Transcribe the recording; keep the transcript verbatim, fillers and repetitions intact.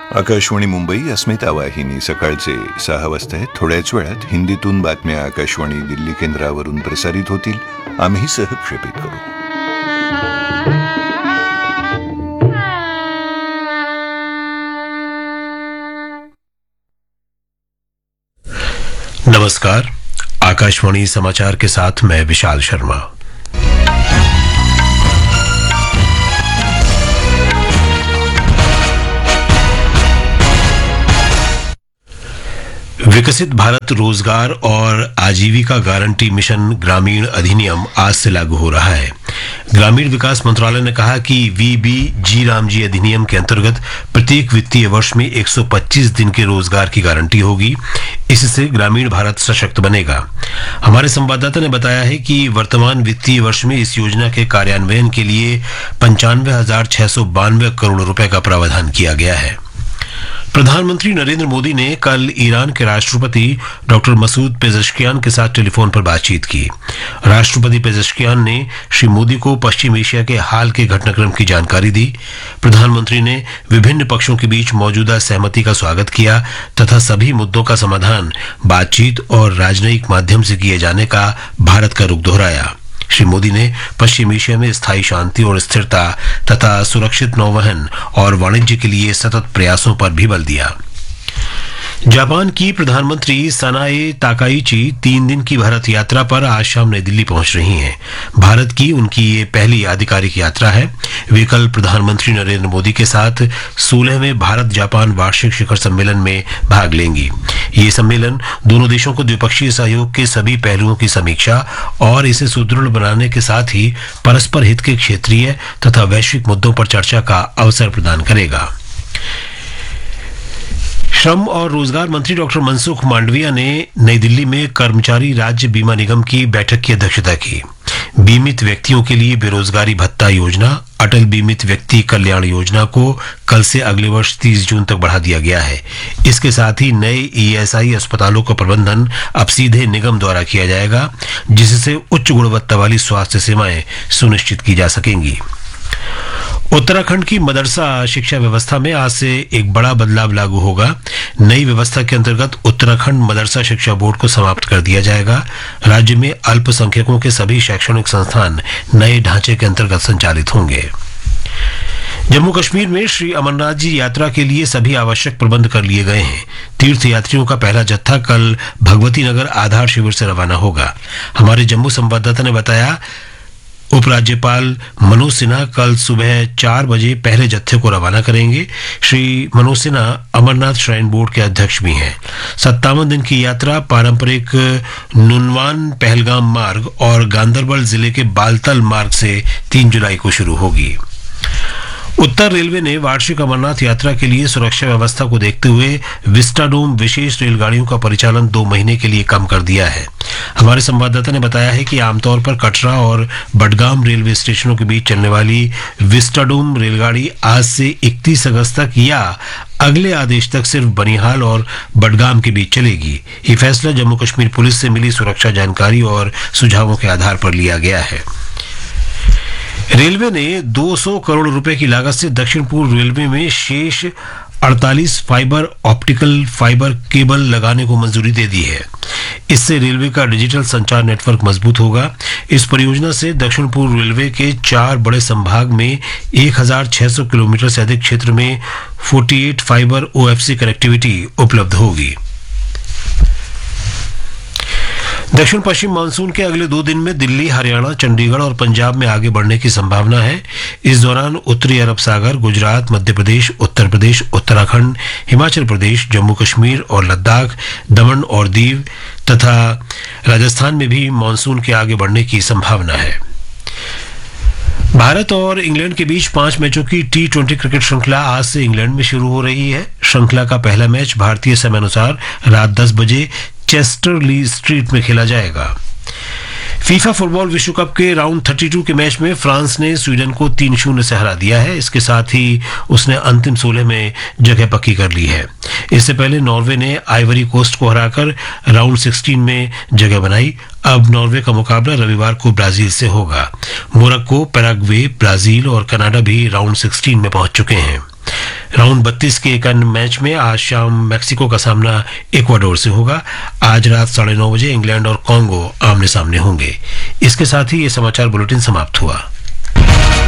आकाशवाणी मुंबई अस्मिता वाहिनी सकाळचे सहा वाजता आहेत. थोड्याच वेळात हिंदीतून बातम्या आकाशवाणी दिल्ली केंद्रावरून प्रसारित होतील. आम्ही सहक्षेपित करू. नमस्कार, आकाशवाणी समाचार के साथ मैं विशाल शर्मा. विकसित भारत रोजगार और आजीविका गारंटी मिशन ग्रामीण अधिनियम आज से लागू हो रहा है. ग्रामीण विकास मंत्रालय ने कहा कि वी बी जी रामजी अधिनियम के अंतर्गत प्रत्येक वित्तीय वर्ष में एक सौ पच्चीस दिन के रोजगार की गारंटी होगी. इससे ग्रामीण भारत सशक्त बनेगा. हमारे संवाददाता ने बताया है कि वर्तमान वित्तीय वर्ष में इस योजना के कार्यान्वयन के लिए पंचानवे हजार छह सौ बानवे करोड़ रुपए का प्रावधान किया गया है. प्रधानमंत्री नरेंद्र मोदी ने कल ईरान के राष्ट्रपति डॉक्टर मसूद पेजेश्कियान के साथ टेलीफोन पर बातचीत की. राष्ट्रपति पेजेश्कियान ने श्री मोदी को पश्चिम एशिया के हाल के घटनाक्रम की जानकारी दी. प्रधानमंत्री ने विभिन्न पक्षों के बीच मौजूदा सहमति का स्वागत किया तथा सभी मुद्दों का समाधान बातचीत और राजनयिक माध्यम से किए जाने का भारत का रुख दोहराया. श्री मोदी ने पश्चिम एशिया में स्थायी शांति और स्थिरता तथा सुरक्षित नौवहन और वाणिज्य के लिए सतत प्रयासों पर भी बल दिया. जापान की प्रधानमंत्री सनाए ताकाइची तीन दिन की भारत यात्रा पर आज शाम नई दिल्ली पहुंच रही हैं. भारत की उनकी ये पहली आधिकारिक यात्रा है. वे कल प्रधानमंत्री नरेंद्र मोदी के साथ सोलहवें भारत जापान वार्षिक शिखर सम्मेलन में भाग लेंगी. ये सम्मेलन दोनों देशों को द्विपक्षीय सहयोग के सभी पहलुओं की समीक्षा और इसे सुदृढ़ बनाने के साथ ही परस्पर हित के क्षेत्रीय तथा वैश्विक मुद्दों पर चर्चा का अवसर प्रदान करेगा. श्रम और रोजगार मंत्री डॉक्टर मनसुख मांडविया ने नई दिल्ली में कर्मचारी राज्य बीमा निगम की बैठक की अध्यक्षता की. बीमित व्यक्तियों के लिए बेरोजगारी भत्ता योजना अटल बीमित व्यक्ति कल्याण योजना को कल से अगले वर्ष तीस जून तक बढ़ा दिया गया है. इसके साथ ही नए ई एस आई अस्पतालों का प्रबंधन अब सीधे निगम द्वारा किया जाएगा, जिससे उच्च गुणवत्ता वाली स्वास्थ्य सेवाएं सुनिश्चित की जा सकेंगी. उत्तराखंड की मदरसा शिक्षा व्यवस्था में आज से एक बड़ा बदलाव लागू होगा. नई व्यवस्था के अंतर्गत उत्तराखंड मदरसा शिक्षा बोर्ड को समाप्त कर दिया जाएगा. राज्य में अल्पसंख्यकों के सभी शैक्षणिक संस्थान नए ढांचे के अंतर्गत संचालित होंगे. जम्मू कश्मीर में श्री अमरनाथ जी यात्रा के लिए सभी आवश्यक प्रबंध कर लिए गए हैं. तीर्थ यात्रियों का पहला जत्था कल भगवती नगर आधार शिविर से रवाना होगा. हमारे जम्मू संवाददाता ने बताया उपराज्यपाल मनोज सिन्हा कल सुबह चार बजे पहले जत्थे को रवाना करेंगे. श्री मनोज सिन्हा अमरनाथ श्राइन बोर्ड के अध्यक्ष भी हैं. सत्तावन दिन की यात्रा पारंपरिक नुनवान पहलगाम मार्ग और गांदरबल जिले के बालतल मार्ग से तीन जुलाई को शुरू होगी. उत्तर रेलवे ने वार्षिक अमरनाथ यात्रा के लिए सुरक्षा व्यवस्था को देखते हुए विस्टाडोम विशेष रेलगाड़ियों का परिचालन दो महीने के लिए कम कर दिया है. हमारे संवाददाता ने बताया है कि आमतौर पर कटरा और बडगाम रेलवे स्टेशनों के बीच चलने वाली विस्टाडोम रेलगाड़ी आज से इकतीस अगस्त तक या अगले आदेश तक सिर्फ बनिहाल और बडगाम के बीच चलेगी. ये फैसला जम्मू कश्मीर पुलिस से मिली सुरक्षा जानकारी और सुझावों के आधार पर लिया गया है. रेलवे ने दो सौ करोड़ रुपए की लागत से दक्षिण पूर्व रेलवे में शेष अड़तालीस फाइबर ऑप्टिकल फाइबर केबल लगाने को मंजूरी दे दी है. इससे रेलवे का डिजिटल संचार नेटवर्क मजबूत होगा. इस परियोजना से दक्षिण पूर्व रेलवे के चार बड़े संभाग में एक हजार छह सौ किलोमीटर से अधिक क्षेत्र में अड़तालीस fibre O F C connectivity उपलब्ध होगी. दक्षिण पश्चिम मानसून के अगले दो दिन में दिल्ली, हरियाणा, चंडीगढ़ और पंजाब में आगे बढ़ने की संभावना है. इस दौरान उत्तरी अरब सागर, गुजरात, मध्य प्रदेश, उत्तर प्रदेश, उत्तराखंड, हिमाचल प्रदेश, जम्मू कश्मीर और लद्दाख, दमन और दीव तथा राजस्थान में भी मानसून के आगे बढ़ने की संभावना है. भारत और इंग्लैंड के बीच पांच मैचों की टी ट्वेंटी क्रिकेट श्रृंखला आज से इंग्लैंड में शुरू हो रही है. श्रृंखला का पहला मैच भारतीय समयानुसार रात दस बजे चेस्टर ली स्ट्रीट में खेला जाएगा. फीफा फुटबॉल विश्व कप के राउंड बत्तीस के मैच में फ्रांस ने स्वीडन को तीन शून्य से हरा दिया है. इसके साथ ही उसने अंतिम सोलह में जगह पक्की कर ली है. इससे पहले नॉर्वे ने आइवरी कोस्ट को हराकर राउंड सोलह में जगह बनाई. अब नॉर्वे का मुकाबला रविवार को ब्राजील से होगा. मोरक्को, पैराग्वे, ब्राजील और कनाडा भी राउंड सोलह में पहुंच चुके हैं. राउंड बत्तीस के एक अन्य मैच में आज शाम मैक्सिको का सामना इक्वाडोर से होगा। आज रात साढ़े नौ बजे इंग्लैंड और कॉन्गो आमने सामने होंगे। इसके साथ ही ये समाचार बुलेटिन समाप्त हुआ।